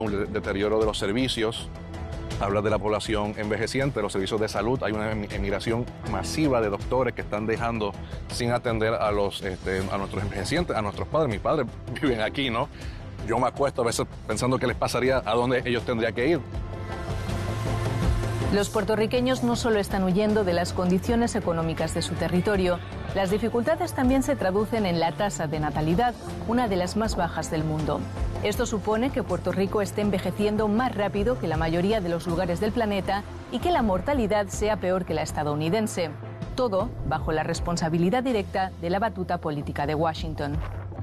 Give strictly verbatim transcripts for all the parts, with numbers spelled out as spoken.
Un deterioro de los servicios, habla de la población envejeciente, los servicios de salud, hay una emigración masiva de doctores que están dejando sin atender a, los, este, a nuestros envejecientes, a nuestros padres. Mis padres viven aquí, ¿no? Yo me acuesto a veces pensando qué les pasaría, a dónde ellos tendrían que ir. Los puertorriqueños no solo están huyendo de las condiciones económicas de su territorio, las dificultades también se traducen en la tasa de natalidad, una de las más bajas del mundo. Esto supone que Puerto Rico esté envejeciendo más rápido que la mayoría de los lugares del planeta y que la mortalidad sea peor que la estadounidense. Todo bajo la responsabilidad directa de la batuta política de Washington.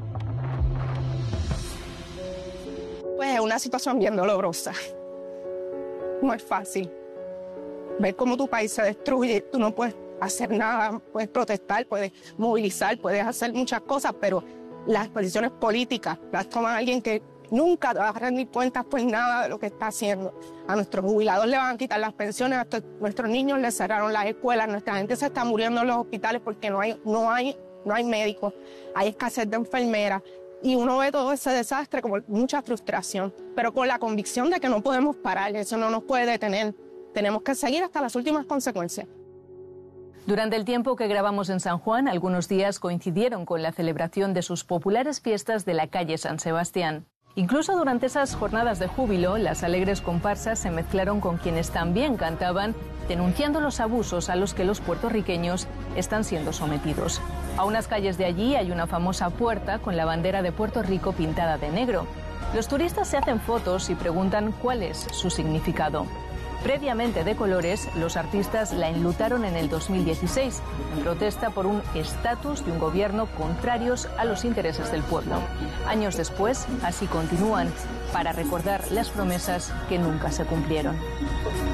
Pues es una situación bien dolorosa. No es fácil. Ver cómo tu país se destruye, tú no puedes hacer nada, puedes protestar, puedes movilizar, puedes hacer muchas cosas, pero las posiciones políticas las toma alguien que nunca te va a rendir cuentas por nada de lo que está haciendo. A nuestros jubilados le van a quitar las pensiones, a nuestros niños les cerraron las escuelas, nuestra gente se está muriendo en los hospitales porque no hay, no hay, no hay médicos, hay escasez de enfermeras. Y uno ve todo ese desastre como mucha frustración, pero con la convicción de que no podemos parar, eso no nos puede detener. Tenemos que seguir hasta las últimas consecuencias. Durante el tiempo que grabamos en San Juan, algunos días coincidieron con la celebración de sus populares fiestas de la calle San Sebastián. Incluso durante esas jornadas de júbilo, las alegres comparsas se mezclaron con quienes también cantaban, denunciando los abusos a los que los puertorriqueños están siendo sometidos. A unas calles de allí hay una famosa puerta con la bandera de Puerto Rico pintada de negro. Los turistas se hacen fotos y preguntan cuál es su significado. Previamente de colores, los artistas la enlutaron en el dos mil dieciséis, en protesta por un estatus de un gobierno contrarios a los intereses del pueblo. Años después, así continúan, para recordar las promesas que nunca se cumplieron.